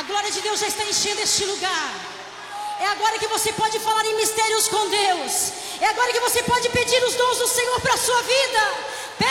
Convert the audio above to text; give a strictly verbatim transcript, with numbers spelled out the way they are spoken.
A glória de Deus já está enchendo este lugar. É agora que você pode falar em mistérios com Deus. É agora que você pode pedir os dons do Senhor para a sua vida.